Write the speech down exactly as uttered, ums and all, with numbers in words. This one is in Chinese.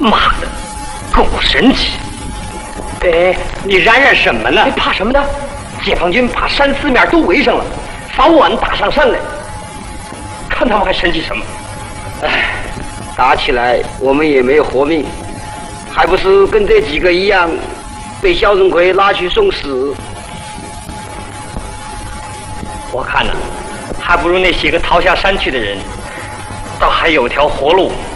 妈的，够神奇！哎，你嚷嚷什么呢？ 你怕什么呢？ 解放军把山四面都围上了，早晚打上山来，看他们还生气什么？ 哎，打起来我们也没有活命，还不是跟这几个一样，被肖振奎拉去送死。 我看呢，还不如那些个逃下山去的人，倒还有条活路。